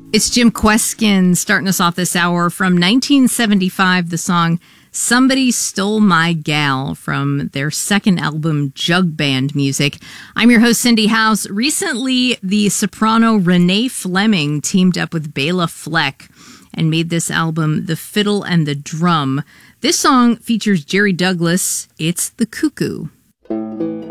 It's Jim Kweskin starting us off this hour from 1975, the song Somebody Stole My Gal from their second album, Jug Band Music. I'm your host, Cindy House. Recently, the soprano Renee Fleming teamed up with Bela Fleck and made this album, The Fiddle and the Drum. This song features Jerry Douglas. It's The Cuckoo.